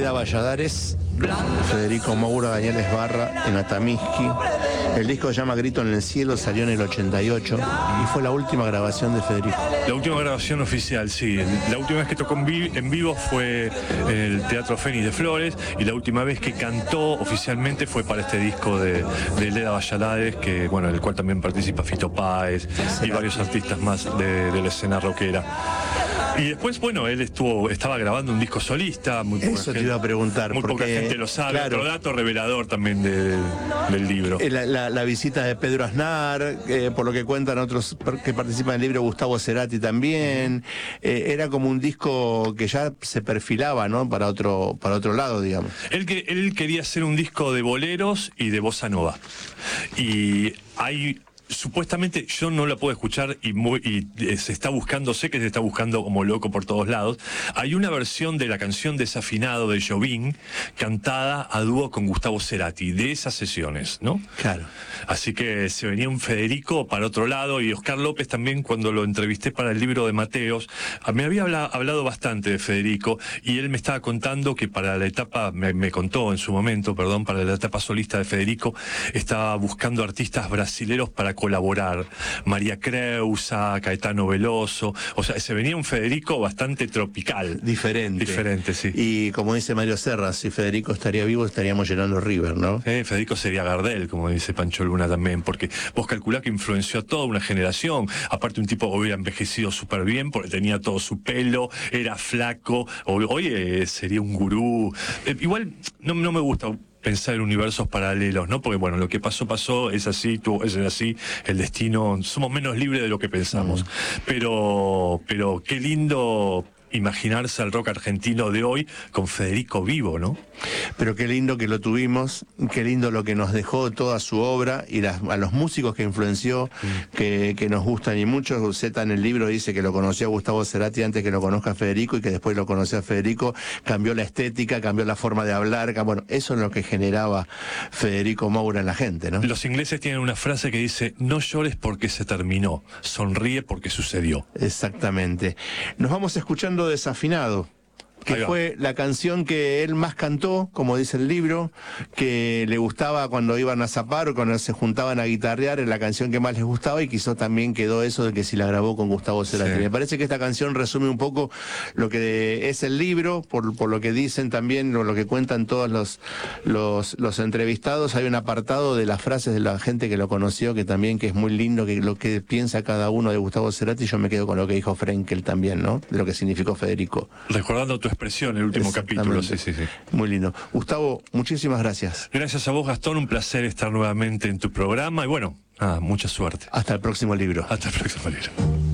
Leda Valladares, Federico Moura, Daniel Esbarra en Atamisqui. El disco se llama Grito en el Cielo, salió en el 88 y fue la última grabación de Federico. La última grabación oficial, sí. La última vez que tocó en vivo fue en el Teatro Fénix de Flores, y la última vez que cantó oficialmente fue para este disco de Leda Valladares, que, bueno, en el cual también participa Fito Páez y varios artistas más de la escena rockera. Y después, bueno, él estaba grabando un disco solista. Eso te iba a preguntar. Muy poca gente lo sabe. Claro, otro dato revelador también del libro. La visita de Pedro Aznar, por lo que cuentan otros que participan en el libro, Gustavo Cerati también. Era como un disco que ya se perfilaba, ¿no? Para otro lado, digamos. Él quería hacer un disco de boleros y de bossa nova. Y hay... Supuestamente yo no la puedo escuchar y se está buscando, sé que se está buscando como loco por todos lados. Hay una versión de la canción Desafinado de Jobim cantada a dúo con Gustavo Cerati, de esas sesiones, ¿no? Claro. Así que se venía un Federico para otro lado, y Oscar López también, cuando lo entrevisté para el libro de Mateos, me había hablado bastante de Federico, y él me estaba contando que para la etapa, me contó en su momento, perdón, para la etapa solista de Federico, estaba buscando artistas brasileros para colaborar. María Creusa, Caetano Veloso, o sea, se venía un Federico bastante tropical. Diferente, sí. Y como dice Mario Serra, si Federico estaría vivo, estaríamos llenando River, ¿no? Federico sería Gardel, como dice Pancho Luna también, porque vos calculás que influenció a toda una generación. Aparte, un tipo que hubiera envejecido súper bien, porque tenía todo su pelo, era flaco. Hoy sería un gurú. Igual, no me gusta pensar en universos paralelos, ¿no? Porque, bueno, lo que pasó, es así, es así, el destino, somos menos libres de lo que pensamos. Pero qué lindo imaginarse al rock argentino de hoy con Federico vivo, ¿no? Pero qué lindo que lo tuvimos, qué lindo lo que nos dejó toda su obra, y a los músicos que influenció, que nos gustan, y muchos. Zeta en el libro dice que lo conoció a Gustavo Cerati antes que lo conozca a Federico, y que después lo conoció a Federico, cambió la estética, cambió la forma de hablar, bueno, eso es lo que generaba Federico Moura en la gente, ¿no? Los ingleses tienen una frase que dice: no llores porque se terminó, sonríe porque sucedió. Exactamente. Nos vamos escuchando Desafinado, que fue la canción que él más cantó, como dice el libro, que le gustaba cuando iban a zapar o cuando se juntaban a guitarrear, es la canción que más les gustaba, y quizás también quedó eso de que si la grabó con Gustavo Cerati. Sí. Me parece que esta canción resume un poco lo que es el libro, por lo que dicen también, lo que cuentan todos los entrevistados. Hay un apartado de las frases de la gente que lo conoció, que también que es muy lindo, que lo que piensa cada uno de Gustavo Cerati. Yo me quedo con lo que dijo Frenkel también, ¿no? De lo que significó Federico. Recordando tu expresión, el último capítulo, sí. Muy lindo. Gustavo, muchísimas gracias. Gracias a vos, Gastón, un placer estar nuevamente en tu programa, y bueno, mucha suerte. Hasta el próximo libro. Hasta el próximo libro.